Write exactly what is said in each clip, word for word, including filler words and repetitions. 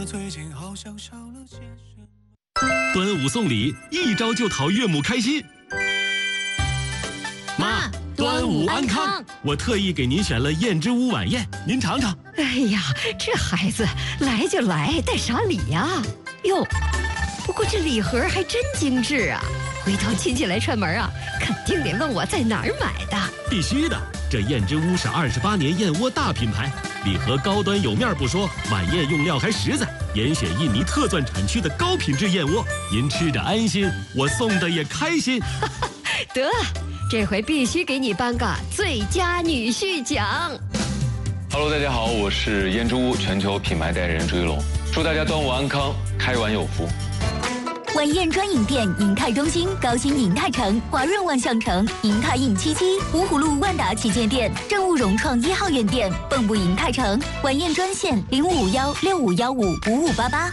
端午送礼，一招就讨岳母开心。妈，端午安康！我特意给您选了燕之屋晚宴，您尝尝。 哎呀，这孩子来就来，带啥礼呀？哟，不过这礼盒还真精致啊！回头亲戚来串门啊，肯定得问我在哪儿买的。 必须的，这燕之屋是二十八年燕窝大品牌，礼盒高端有面不说，晚宴用料还实在，严选印尼特钻产区的高品质燕窝，您吃着安心，我送的也开心。 得，这回必须给你颁个最佳女婿奖。 Hello， 大家好，我是燕之屋全球品牌代言人朱一龙，祝大家端午安康，开碗有福。 晚宴专营店：银泰中心、高新银泰城、华润万象城、银泰印七七、芜湖路万达旗舰店、正务融创一号院店、蚌埠银泰城。晚宴专线：零五五幺六五幺五五五八八。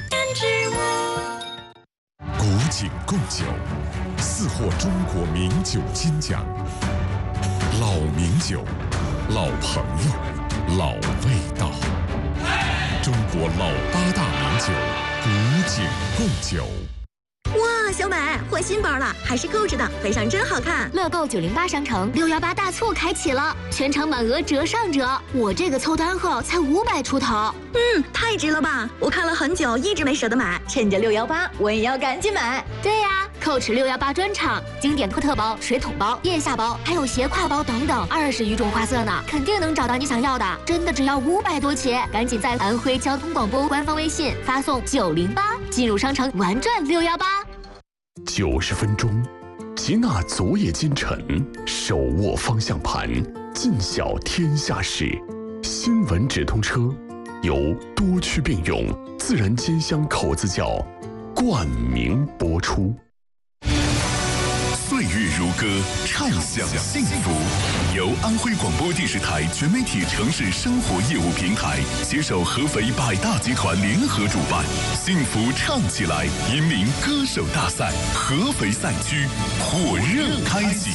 古井贡酒，四获中国名酒金奖。老名酒，老朋友，老味道。中国老八大名酒，古井贡酒。 哇，小美换新包了，还是购置的，背上真好看。 乐购九零八商城六幺八大促开启了，全场满额折上折，我这个凑单后才五百出头。 嗯，太值了吧！我看了很久，一直没舍得买，趁着六幺八，我也要赶紧买。 对呀、啊，蔻驰六幺八专场，经典托特包、水桶包、腋下包，还有斜挎包等等，二十余种花色呢，肯定能找到你想要的。真的只要五百多起，赶紧在安徽交通广播官方微信发送九零八，进入商城玩转六幺八。 九十分钟，吉纳昨夜今晨，手握方向盘，尽晓天下事。新闻直通车由多区并用自然煎香口子窖冠名播出。 岁月如歌，畅享幸福。由安徽广播电视台全媒体城市生活业务平台携手合肥百大集团联合主办，幸福唱起来银铃歌手大赛合肥赛区火热开启。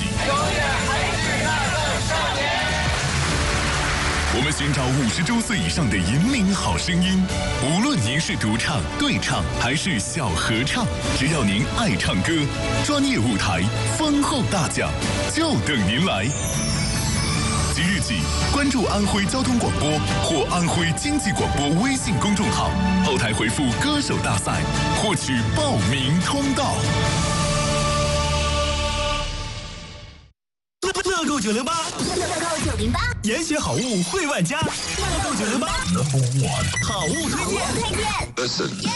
我们寻找五十周岁以上的银铃好声音，无论您是独唱、对唱还是小合唱，只要您爱唱歌，专业舞台、丰厚大奖就等您来。即日起，关注安徽交通广播或安徽经济广播微信公众号，后台回复“歌手大赛”获取报名通道。 乐购九零八， 乐购九零八， 严选好物惠万家。乐购九零八 ，Number One， 好物推荐。 推荐。 Listen。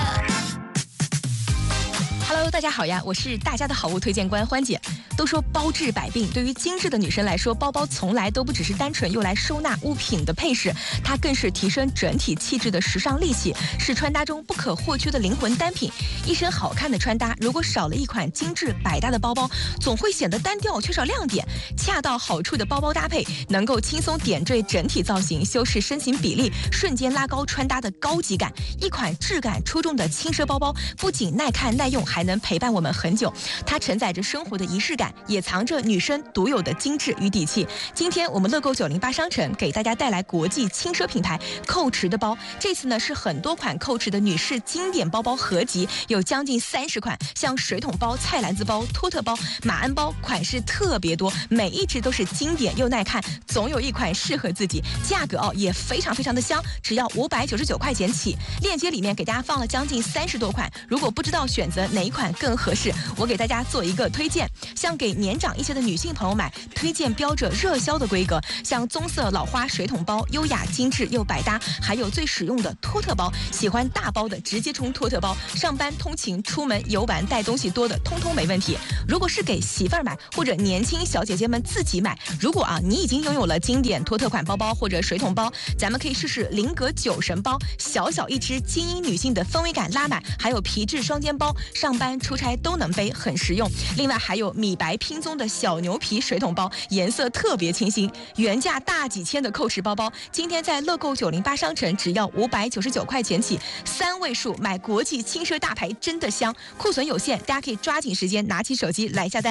Hello， 大家好呀，我是大家的好物推荐官欢姐。都说包治百病，对于精致的女生来说，包包从来都不只是单纯用来收纳物品的配饰，它更是提升整体气质的时尚利器，是穿搭中不可或缺的灵魂单品。一身好看的穿搭，如果少了一款精致百搭的包包，总会显得单调，缺少亮点。恰到好处的包包搭配，能够轻松点缀整体造型，修饰身形比例，瞬间拉高穿搭的高级感。一款质感出众的轻奢包包，不仅耐看耐用，还能陪伴我们很久。它承载着生活的仪式感，也藏着女生独有的精致与底气。今天我们乐购九零八商城给大家带来国际轻奢品牌蔻驰的包，这次呢是很多款蔻驰的女士经典包包合集，有将近三十款，像水桶包、菜篮子包、托特包、马鞍包，款式特别多，每一只都是经典又耐看，总有一款适合自己。价格哦也非常非常的香，只要五百九十九块钱起。链接里面给大家放了将近三十多款，如果不知道选择哪一款更合适，我给大家做一个推荐。像给年长一些的女性朋友买，推荐标着热销的规格，像棕色老花水桶包，优雅精致又百搭，还有最实用的托特包，喜欢大包的直接冲托特包，上班通勤出门游玩带东西多的通通没问题。如果是给媳妇儿买或者年轻小姐姐们自己买，如果啊你已经拥有了经典托特款包包或者水桶包，咱们可以试试菱格酒神包，小小一只，精英女性的氛围感拉满，还有皮质双肩包，上班出差都能背，很实用。另外还有米白拼棕的小牛皮水桶包，颜色特别清新，原价大几千的蔻驰包包，今天在乐购九零八商城只要五百九十九块钱起，三位数买国际轻奢大牌真的香，库存有限，大家可以抓紧时间拿起手机来下单。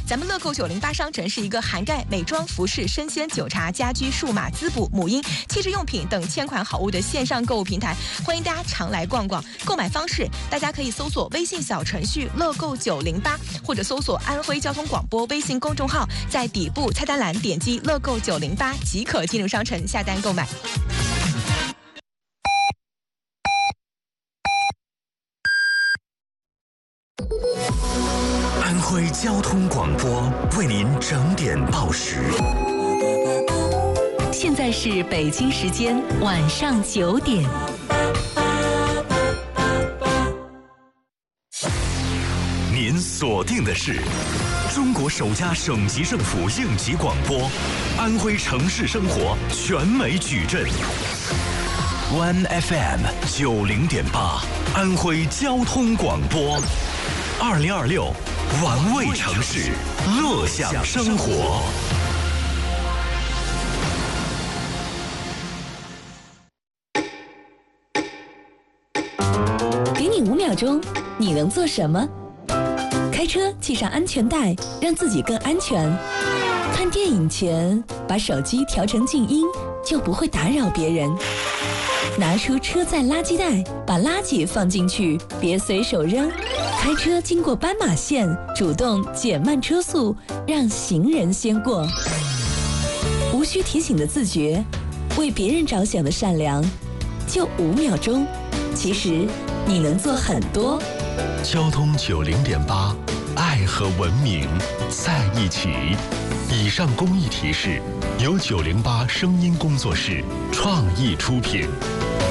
咱们乐购九零八商城是一个涵盖美妆、服饰、生鲜、酒茶、家居、数码、滋补、母婴、气质用品等千款好物的线上购物平台，欢迎大家常来逛逛。购买方式，大家可以搜索微信小程序乐购九零八，或者搜索安徽交通广播微信公众号，在底部菜单栏点击乐购九零八即可进入商城下单购买。 安徽交通广播为您整点报时。 现在是北京时间晚上九点。 您锁定的是中国首家省级政府应急广播，安徽城市生活全美矩阵。One F M 九零点八，安徽交通广播。二零二六，玩味城市，乐享生活。 给你五秒钟，你能做什么？开车系上安全带，让自己更安全。看电影前，把手机调成静音，就不会打扰别人。拿出车载垃圾袋，把垃圾放进去，别随手扔。开车经过斑马线，主动减慢车速，让行人先过。无需提醒的自觉，为别人着想的善良，就五秒钟，其实你能做很多。 交通九零点八，爱和文明在一起。以上公益提示由九零八声音工作室创意出品。